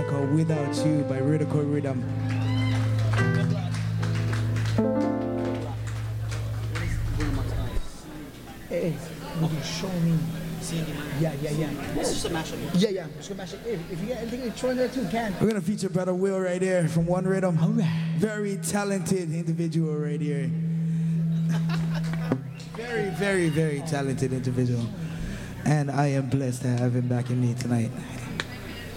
song called Without You by Riddico Rhythm. Hey, would you show me? Yeah. This is just a mashup. Yeah. Just go mash it. If you get anything, throw in there too, can. We're gonna feature Brother Will right there from One Rhythm. All right. Very talented individual right here. Very talented individual. And I am blessed to have him back in me tonight.